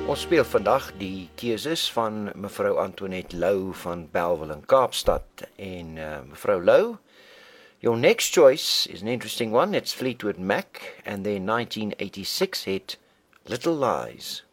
Ons speel vandag die keuses van mevrou Antoinette Lou van Bellville in Kaapstad. En mevrou Lou, your next choice is an interesting one. It's Fleetwood Mac and their 1986 hit Little Lies.